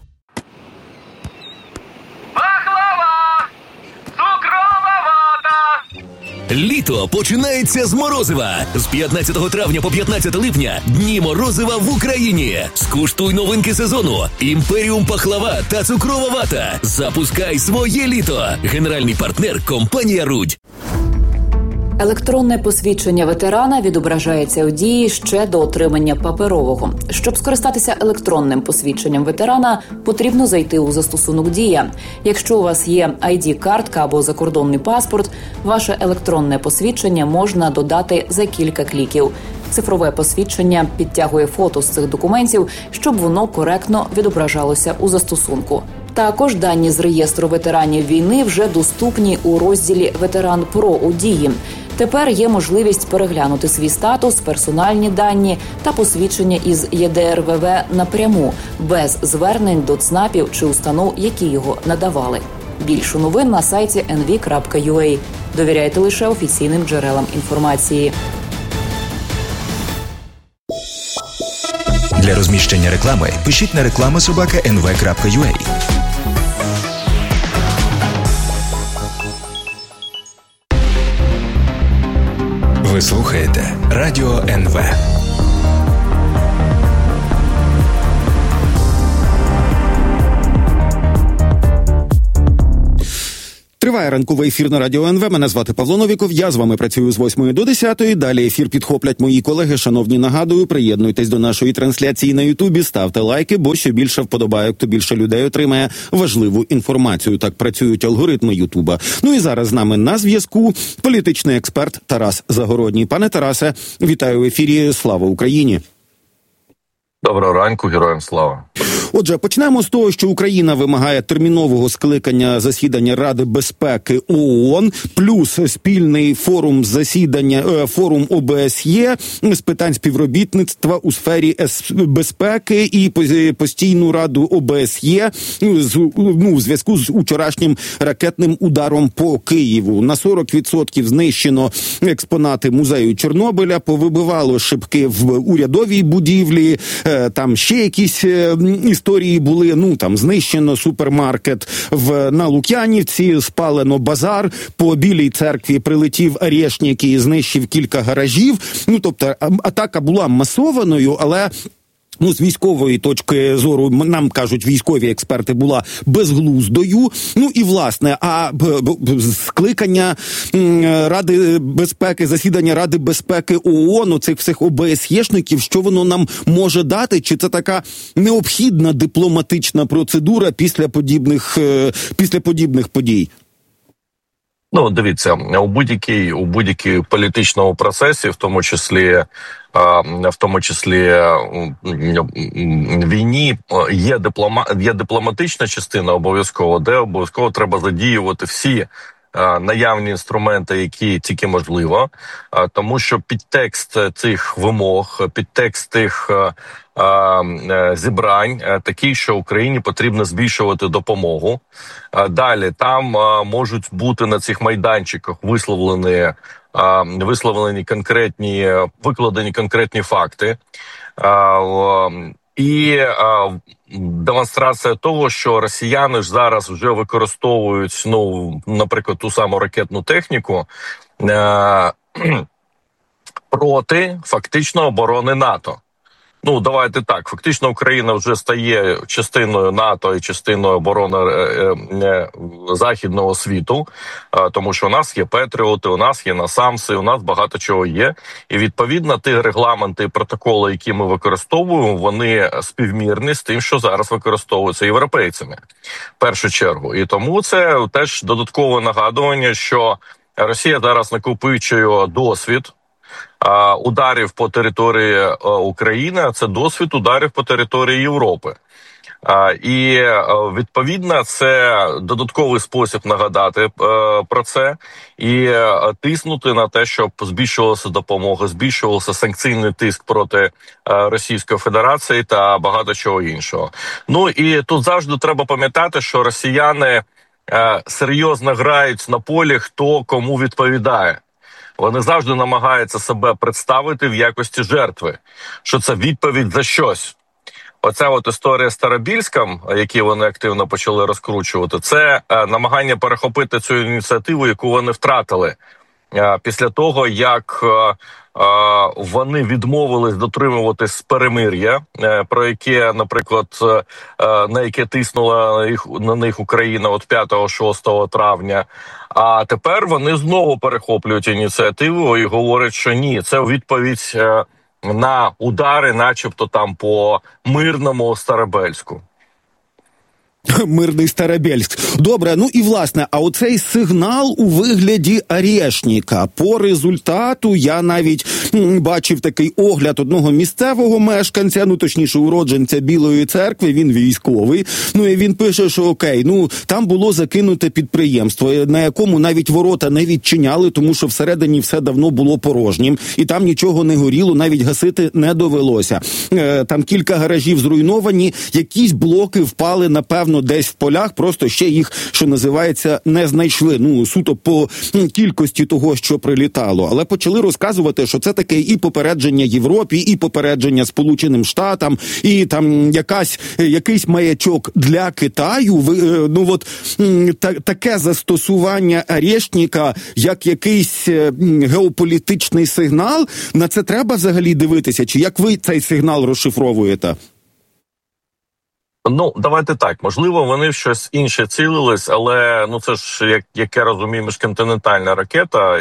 Літо починається з морозива. З 15 травня по 15 липня дні морозива в Україні. Скуштуй новинки сезону. Імперіум пахлава та цукрова вата. Запускай своє літо. Генеральний партнер – компанія «Рудь». Електронне посвідчення ветерана відображається у дії ще до отримання паперового. Щоб скористатися електронним посвідченням ветерана, потрібно зайти у застосунок «Дія». Якщо у вас є ID-картка або закордонний паспорт, ваше електронне посвідчення можна додати за кілька кліків. Цифрове посвідчення підтягує фото з цих документів, щоб воно коректно відображалося у застосунку. Також дані з реєстру ветеранів війни вже доступні у розділі «Ветеран Про» у «Дії». Тепер є можливість переглянути свій статус, персональні дані та посвідчення із ЄДРВВ напряму, без звернень до ЦНАПів чи установ, які його надавали. Більше новин на сайті nv.ua. Довіряйте лише офіційним джерелам інформації. Для розміщення реклами пишіть на reklama@nv.ua. Ви слухаєте Радіо НВ. Триває ранковий ефір на Радіо НВ. Мене звати Павло Новіков. Я з вами працюю з 8 до 10. Далі ефір підхоплять мої колеги. Шановні, нагадую, приєднуйтесь до нашої трансляції на Ютубі, ставте лайки, бо що більше вподобайок, то більше людей отримає важливу інформацію. Так працюють алгоритми Ютуба. Ну і зараз з нами на зв'язку політичний експерт Тарас Загородній. Пане Тарасе, вітаю в ефірі. Слава Україні! Доброго ранку, героям слава. Отже, почнемо з того, що Україна вимагає термінового скликання засідання Ради безпеки ООН, плюс спільний форум ОБСЄ з питань співробітництва у сфері безпеки і постійну раду ОБСЄ в зв'язку з вчорашнім ракетним ударом по Києву. На 40% знищено експонати музею Чорнобиля, повибивало шибки в урядовій будівлі, там ще якісь історії були, ну там знищено супермаркет на Лук'янівці, спалено базар, по Білій церкві прилетів арешник і знищив кілька гаражів. Ну, тобто, атака була масованою, але ну, з військової точки зору, нам кажуть військові експерти, була безглуздою. Ну і, власне, скликання Ради безпеки, засідання Ради безпеки ООН, цих всіх ОБСЄшників, що воно нам може дати? Чи це така необхідна дипломатична процедура після подібних подій? Ну, дивіться, у будь-якій політичному процесі, в тому числі війні, є дипломатична частина обов'язково, де обов'язково треба задіювати всі наявні інструменти, які тільки можливо, тому що підтекст цих вимог, підтекст тих зібрань такий, що Україні потрібно збільшувати допомогу. Далі там можуть бути на цих майданчиках викладені конкретні факти. І демонстрація того, що росіяни ж зараз вже використовують, ну, наприклад, ту саму ракетну техніку проти фактично оборони НАТО. Ну, давайте так, фактично Україна вже стає частиною НАТО і частиною оборони західного світу, тому що у нас є Петріоти, у нас є Насамси, у нас багато чого є. І відповідно ті регламенти і протоколи, які ми використовуємо, вони співмірні з тим, що зараз використовуються європейцями, в першу чергу. І тому це теж додаткове нагадування, що Росія зараз накопичує досвід ударів по території України, а це досвід ударів по території Європи. І, відповідно, це додатковий спосіб нагадати про це і тиснути на те, щоб збільшувалася допомога, збільшувався санкційний тиск проти Російської Федерації та багато чого іншого. Ну і тут завжди треба пам'ятати, що росіяни серйозно грають на полі, хто кому відповідає. Вони завжди намагаються себе представити в якості жертви, що це відповідь за щось. Оця от історія з Старобільськом, які вони активно почали розкручувати, це намагання перехопити цю ініціативу, яку вони втратили після того, як вони відмовились дотримуватись перемир'я, про яке, наприклад, на яке тиснула на них Україна от 5-6 травня. А тепер вони знову перехоплюють ініціативу і говорять, що ні, це відповідь на удари, начебто там по мирному Старобельську. Мирний Старобельськ. Добре, ну і власне, а оцей сигнал у вигляді арешника. По результату я навіть бачив такий огляд одного місцевого мешканця, ну точніше уродженця Білої церкви, він військовий. Ну і він пише, що окей, ну там було закинуте підприємство, на якому навіть ворота не відчиняли, тому що всередині все давно було порожнім, і там нічого не горіло, навіть гасити не довелося. Там кілька гаражів зруйновані, якісь блоки впали, напевно, десь в полях, просто ще їх, що називається, не знайшли. Ну, суто по кількості того, що прилітало. Але почали розказувати, що це таке і попередження Європі, і попередження Сполученим Штатам, і там якийсь маячок для Китаю. Ну, от таке застосування арешника, як якийсь геополітичний сигнал, на це треба взагалі дивитися? Чи як ви цей сигнал розшифровуєте? Ну, давайте так. Можливо, вони в щось інше цілились, але ну це ж, як я розумію, міжконтинентальна ракета,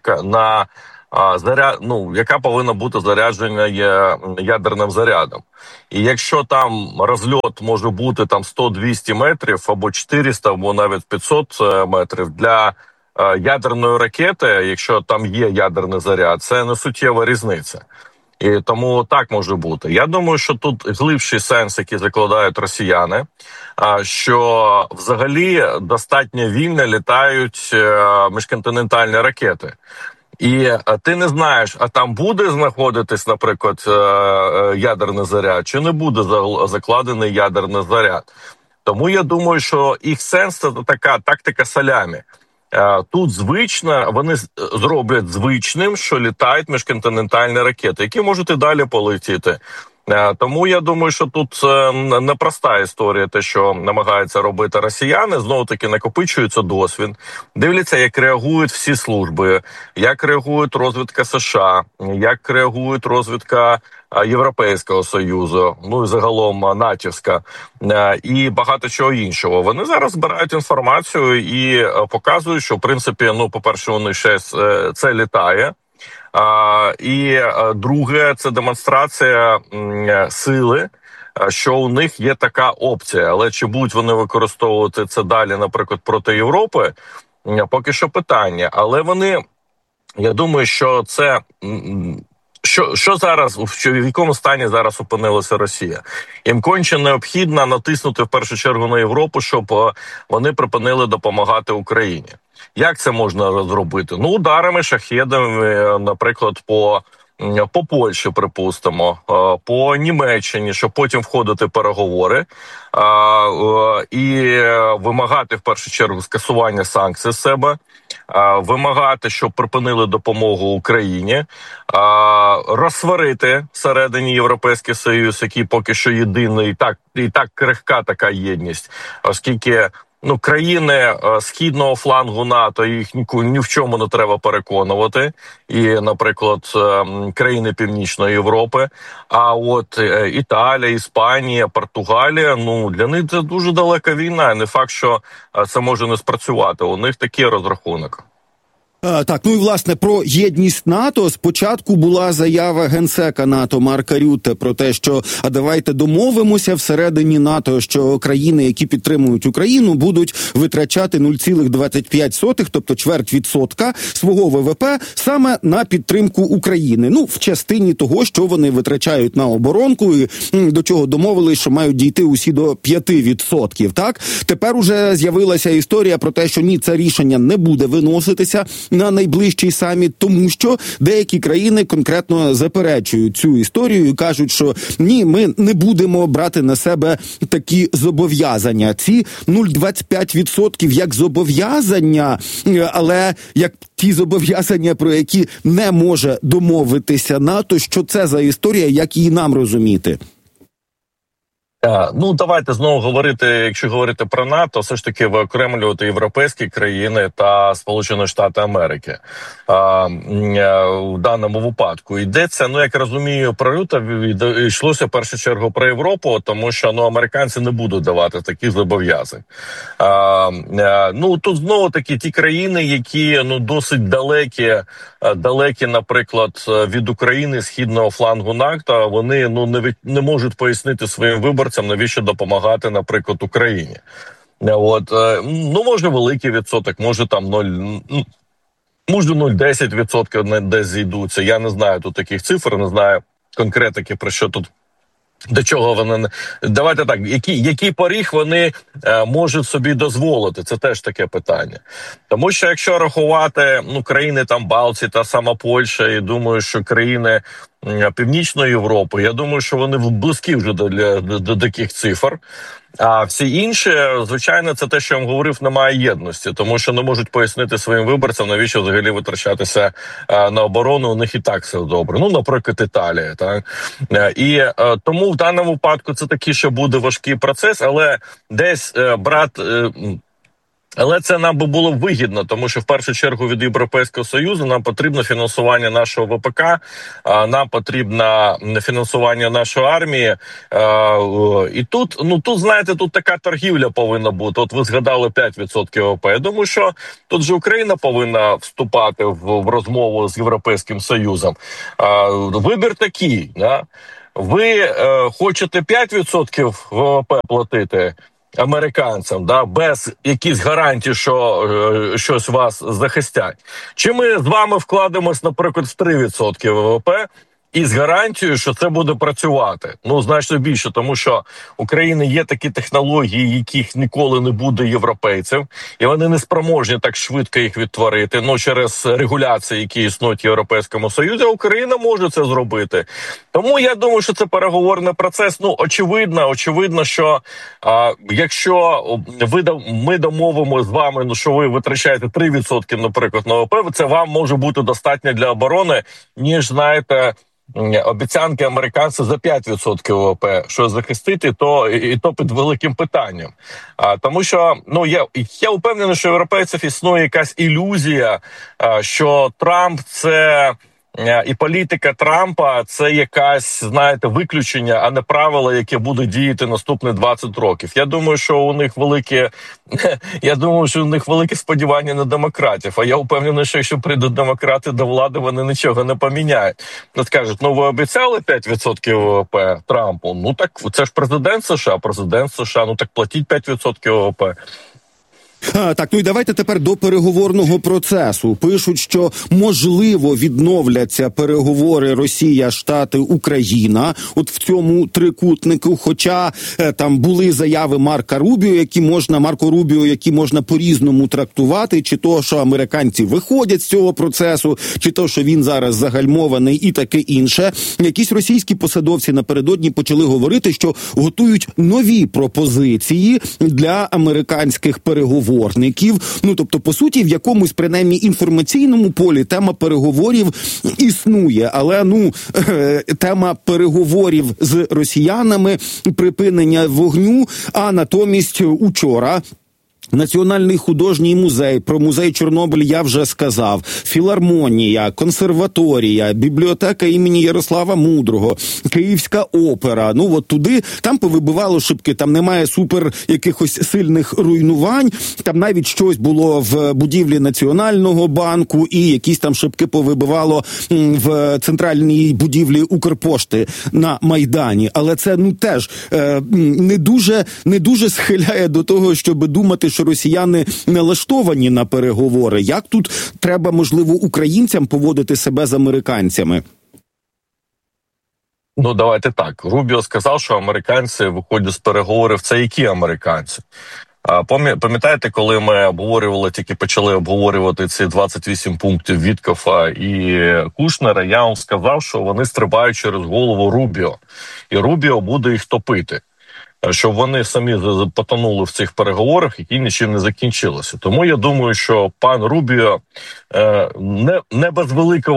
яка повинна бути заряджена ядерним зарядом. І якщо там розльот може бути там 100-200 метрів, або 400, або навіть 500 метрів, для ядерної ракети, якщо там є ядерний заряд, це не суттєва різниця. І тому так може бути. Я думаю, що тут глибший сенс, який закладають росіяни, що взагалі достатньо вільно літають міжконтинентальні ракети. І ти не знаєш, а там буде знаходитись, наприклад, ядерний заряд, чи не буде закладений ядерний заряд. Тому я думаю, що їх сенс – це така тактика салямі. Тут звично, вони зроблять звичним, що літають міжконтинентальні ракети, які можуть і далі полетіти. Тому я думаю, що тут непроста історія, те, що намагаються робити росіяни. Знову-таки накопичується досвід, дивляться, як реагують всі служби, як реагують розвідка США, як реагують розвідка Європейського Союзу, ну і загалом натівська, і багато чого іншого. Вони зараз збирають інформацію і показують, що, в принципі, ну, по-перше, у них ще це літає. І друге, це демонстрація сили, що у них є така опція. Але чи будуть вони використовувати це далі, наприклад, проти Європи, поки що питання. Але вони, я думаю, що це... Що зараз, в якому стані зараз опинилася Росія? Їм конче необхідно натиснути в першу чергу на Європу, щоб вони припинили допомагати Україні. Як це можна зробити? Ну, ударами, шахедами, наприклад, по Польщі, припустимо, по Німеччині, щоб потім входити в переговори і вимагати, в першу чергу, скасування санкцій з себе, вимагати, щоб припинили допомогу Україні, розсварити всередині Європейський Союз, який поки що єдиний, і так крихка така єдність, оскільки країни східного флангу НАТО, їх ні в чому не треба переконувати, і, наприклад, країни Північної Європи, а от Італія, Іспанія, Португалія, для них це дуже далека війна, не факт, що це може не спрацювати, у них такий розрахунок. Так, і власне про єдність НАТО. Спочатку була заява генсека НАТО Марка Рютте про те, що давайте домовимося всередині НАТО, що країни, які підтримують Україну, будуть витрачати 0,25, тобто чверть відсотка свого ВВП саме на підтримку України. В частині того, що вони витрачають на оборонку, і до чого домовились, що мають дійти усі до 5%. Так, тепер уже з'явилася історія про те, що ні, це рішення не буде виноситися на найближчий саміт, тому що деякі країни конкретно заперечують цю історію і кажуть, що ні, ми не будемо брати на себе такі зобов'язання. Ці 0,25% як зобов'язання, але як ті зобов'язання, про які не може домовитися НАТО, що це за історія, як її нам розуміти? Давайте знову говорити, якщо говорити про НАТО, все ж таки виокремлювати європейські країни та Сполучені Штати Америки. В даному випадку йдеться, як розумію, про Рютте, йшлося в першу чергу про Європу, тому що американці не будуть давати таких зобов'язань. Тут знову таки ті країни, які досить далекі, наприклад, від України, східного флангу НАТО, вони не можуть пояснити своїм виборцям, навіщо допомагати, наприклад, Україні. Може великий відсоток, може там 0,10% десь зійдуться. Я не знаю тут таких цифр, не знаю конкретики, про що тут, до чого вони... Давайте так, який поріг вони можуть собі дозволити? Це теж таке питання. Тому що якщо рахувати країни там Балтії та сама Польща, і думаю, що країни Північної Європи, я думаю, що вони близькі вже до таких цифр. А всі інші, звичайно, це те, що я вам говорив, немає єдності, тому що не можуть пояснити своїм виборцям, навіщо взагалі витрачатися на оборону, у них і так все добре. Наприклад, Італія. Так? І тому в даному випадку це такий, що буде важкий процес, але десь Але це нам би було вигідно, тому що в першу чергу від Європейського Союзу нам потрібно фінансування нашого ВПК, нам потрібно фінансування нашої армії. І тут, знаєте, тут така торгівля повинна бути. От ви згадали 5% ВВП. Я думаю, що тут же Україна повинна вступати в розмову з Європейським Союзом. Вибір такий, да? Ви хочете 5% ВВП платити американцям, да, без якихось гарантій, що щось вас захистять? Чи ми з вами вкладемось, наприклад, в 3% ВВП і з гарантією, що це буде працювати? Значно більше, тому що у країни є такі технології, яких ніколи не буде європейців, і вони не спроможні так швидко їх відтворити, через регуляції, які існують в Європейському Союзі, а Україна може це зробити. Тому я думаю, що це переговорний процес. Очевидно, що якщо ми домовимо з вами, що ви витрачаєте 3%, наприклад, на ВВП, це вам може бути достатньо для оборони, ніж, знаєте, обіцянки американців за 5% ВВП, що захистити, то під великим питанням. Тому що, я впевнений, що у європейців існує якась ілюзія, що Трамп це... І політика Трампа – це якась, виключення, а не правила, яке буде діяти наступні 20 років. Я думаю, що у них велике сподівання на демократів. А я впевнений, що якщо прийдуть демократи до влади, вони нічого не поміняють. Скажуть, ви обіцяли 5% ВВП Трампу? Так це ж президент США, так платіть 5% ВВП. Так, і давайте тепер до переговорного процесу. Пишуть, що можливо відновляться переговори Росія, Штати, Україна. От в цьому трикутнику, хоча там були заяви Марко Рубіо, які можна по-різному трактувати, чи то, що американці виходять з цього процесу, чи то, що він зараз загальмований і таке інше. Якісь російські посадовці напередодні почали говорити, що готують нові пропозиції для американських переговорів. Тобто, по суті, в якомусь, принаймні, інформаційному полі тема переговорів існує. Але, тема переговорів з росіянами, припинення вогню, а натомість учора Національний художній музей, про музей Чорнобиль я вже сказав, філармонія, консерваторія, бібліотека імені Ярослава Мудрого, Київська опера. Туди, там повибивало шибки, там немає супер якихось сильних руйнувань, там навіть щось було в будівлі Національного банку і якісь там шибки повибивало в центральній будівлі Укрпошти на Майдані. Але це, теж не дуже схиляє до того, щоб думати, що росіяни налаштовані на переговори. Як тут треба, можливо, українцям поводити себе з американцями? Давайте так. Рубіо сказав, що американці виходять з переговорів. Це які американці? Пам'ятаєте, коли ми почали обговорювати ці 28 пунктів Віткофа і Кушнера, я вам сказав, що вони стрибають через голову Рубіо. І Рубіо буде їх топити. Щоб вони самі потонули в цих переговорах, які нічим не закінчилися. Тому я думаю, що пан Рубіо не без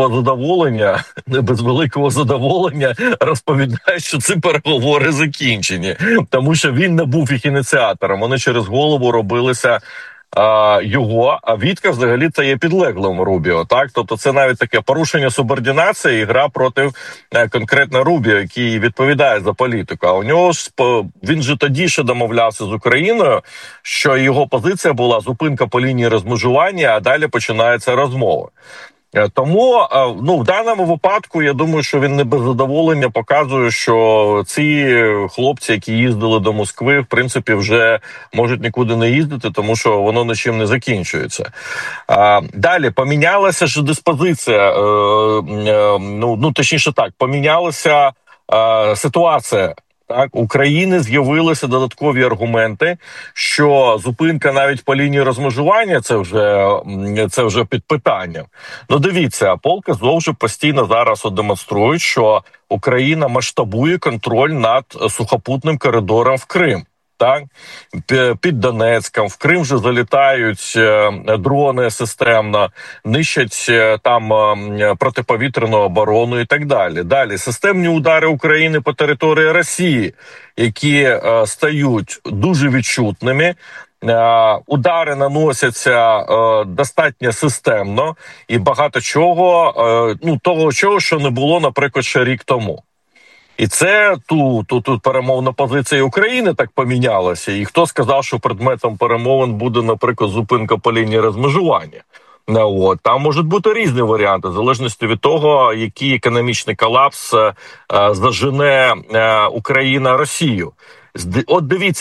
великого задоволення розповідає, що ці переговори закінчені. Тому що він не був їх ініціатором. Вони через голову робилися його, а Вітков взагалі це є підлеглим Рубіо, так? Тобто це навіть таке порушення субординації і гра проти конкретно Рубіо, який відповідає за політику. А у нього ж, він же тоді ще домовлявся з Україною, що його позиція була зупинка по лінії розмежування, а далі починається розмова. Тому, в даному випадку, я думаю, що він не без задоволення показує, що ці хлопці, які їздили до Москви, в принципі, вже можуть нікуди не їздити, тому що воно нічим не закінчується. Далі, помінялася ж диспозиція, точніше так, помінялася ситуація. Так, у України з'явилися додаткові аргументи, що зупинка навіть по лінії розмежування це вже під питанням. Дивіться, полк Азов вже постійно зараз демонструють, що Україна масштабує контроль над сухопутним коридором в Крим. Так, під Донецьком, в Крим вже залітають дрони системно, нищать там протиповітряну оборону і так далі. Далі, системні удари України по території Росії, які стають дуже відчутними. Удари наносяться достатньо системно і багато чого, того чого, що не було, наприклад, ще рік тому. І це тут перемовна позиція України так помінялася. І хто сказав, що предметом перемовин буде, наприклад, зупинка по лінії розмежування? Там можуть бути різні варіанти, в залежності від того, який економічний колапс зажене Україна Росію. От дивіться,